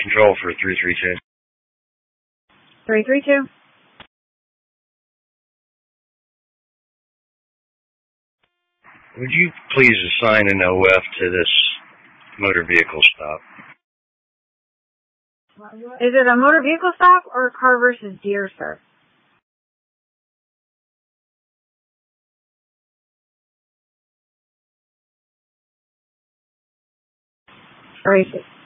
Control for 332. 332. Would you please assign an OF to this motor vehicle stop? Is it a motor vehicle stop or a car versus deer, sir? Right.